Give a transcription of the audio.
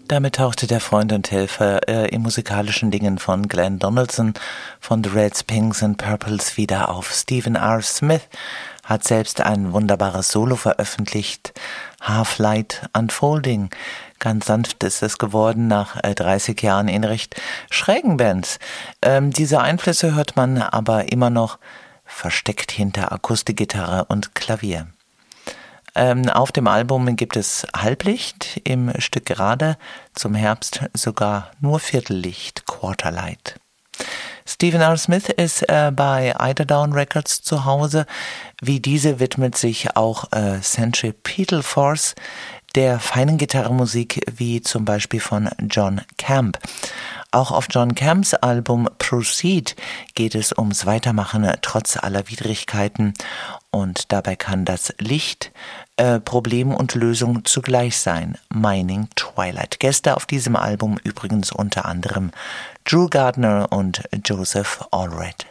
Damit tauchte der Freund und Helfer in musikalischen Dingen von Glenn Donaldson von The Reds, Pinks and Purples wieder auf. Stephen R. Smith hat selbst ein wunderbares Solo veröffentlicht, Half-Light Unfolding. Ganz sanft ist es geworden nach 30 Jahren in recht schrägen Bands. Diese Einflüsse hört man aber immer noch versteckt hinter Akustikgitarre und Klavier. Auf dem Album gibt es Halblicht, im Stück Gerade, zum Herbst sogar nur Viertellicht, Quarterlight. Stephen R. Smith ist bei Eiderdown Records zu Hause. Wie diese widmet sich auch Centripetal Force der feinen Gitarrenmusik, wie zum Beispiel von John Camp. Auch auf John Camps Album Proceed geht es ums Weitermachen trotz aller Widrigkeiten, und dabei kann das Licht Problem und Lösung zugleich sein. Mining Twilight. Gäste auf diesem Album übrigens unter anderem Drew Gardner und Joseph Allred.